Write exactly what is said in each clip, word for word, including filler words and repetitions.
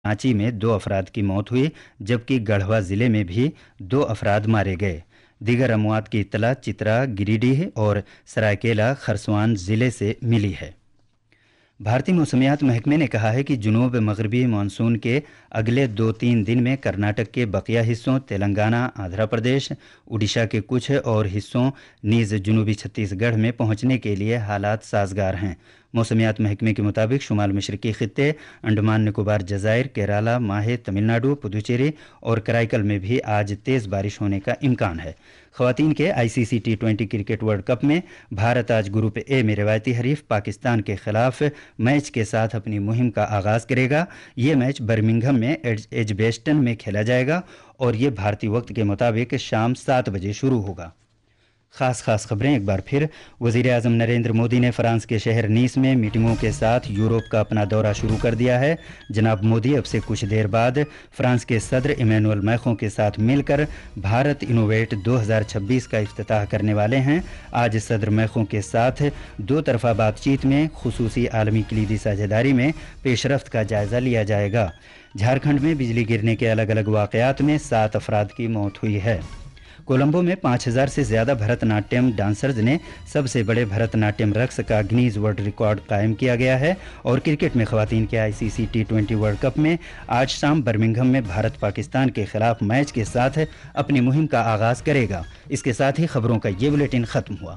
रांची में दो अफराद की मौत हुई, जबकि गढ़वा जिले में भी दो अफराद मारे गए। दीगर अमवात की इत्तला चित्रा, गिरिडीह और सरायकेला खरसवान जिले से मिली है। भारतीय मौसमियात महकमे ने कहा है कि जुनूब मगरबी मानसून के अगले दो तीन दिन में कर्नाटक के बकिया हिस्सों, तेलंगाना, आंध्र प्रदेश, उड़ीसा के कुछ और हिस्सों नीज जनूबी छत्तीसगढ़ में पहुंचने के लिए हालात साजगार हैं। मौसमियात महकमे के मुताबिक शुमाल मशरकी खित्ते, अंडमान निकोबार जजायर, केराला, माहे, तमिलनाडु, पुदुचेरी और कराईकल में भी आज तेज़ बारिश होने का इम्कान है। ख़वातीन के ICC T twenty cricket world cup में भारत आज ग्रुप ए में रिवायती हरीफ पाकिस्तान के खिलाफ मैच के साथ अपनी मुहिम का आगाज़ करेगा। ये मैच बर्मिंघम में एजबेस्टन में खेला जाएगा और ये भारतीय वक्त के मुताबिक शाम सात बजे शुरू होगा। खास खास खबरें एक बार फिर। वज़ीर आज़म नरेंद्र मोदी ने फ्रांस के शहर नीस में मीटिंगों के साथ यूरोप का अपना दौरा शुरू कर दिया है। जनाब मोदी अब से कुछ देर बाद फ्रांस के सदर इमैनुअल मैक्रों के साथ मिलकर भारत इनोवेट दो हज़ार छब्बीस का इफ्तिताह करने वाले हैं। आज सदर मैक्रों के साथ दो तरफा बातचीत में खुसूसी आलमी कलीदी साझेदारी में पेशरफ्त का जायज़ा लिया जाएगा। झारखंड में बिजली गिरने के अलग अलग वाक़यात में सात अफराद की मौत हुई है। कोलंबो में पाँच हज़ार से ज़्यादा भरतनाट्यम डांसर्स ने सबसे बड़े भरतनाट्यम रक्स का गिनीज वर्ल्ड रिकॉर्ड कायम किया गया है। और क्रिकेट में ख़वातीन के ICC T twenty world cup में आज शाम बर्मिंघम में भारत पाकिस्तान के खिलाफ मैच के साथ अपनी मुहिम का आगाज़ करेगा। इसके साथ ही खबरों का ये बुलेटिन ख़त्म हुआ।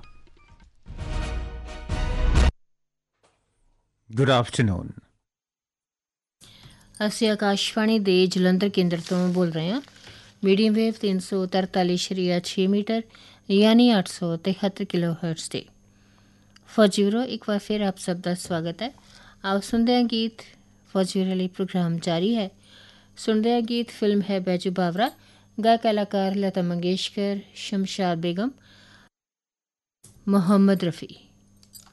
Good afternoon. ਅਸੀਂ ਆਕਾਸ਼ਵਾਣੀ ਦੇ ਜਲੰਧਰ ਕੇਂਦਰ ਤੋਂ ਬੋਲ ਰਹੇ ਹਾਂ। ਮੀਡੀਅਮ ਵੇਵ तीन सौ तरतालीस शरिया छः मीटर यानी आठ सौ तिहत्तर किलो हर्ट्ज ਤੇ। ਫੌਜੀ ਵੀਰੋ, ਇੱਕ ਵਾਰ ਫਿਰ ਆਪ ਸਭ ਦਾ ਸਵਾਗਤ ਹੈ। ਆਓ ਸੁਣਦੇ ਹਾਂ ਗੀਤ। ਫੌਜੀ ਵੀਰੋ ਲਈ ਪ੍ਰੋਗਰਾਮ ਜਾਰੀ ਹੈ। ਸੁਣਦੇ ਹਾਂ ਗੀਤ, ਫਿਲਮ ਹੈ ਬੈਜੂ ਬਾਵਰਾ, ਗਾ ਕਲਾਕਾਰ ਲਤਾ ਮੰਗੇਸ਼ਕਰ, ਸ਼ਮਸ਼ਾਦ ਬੇਗਮ, मोहम्मद रफ़ी।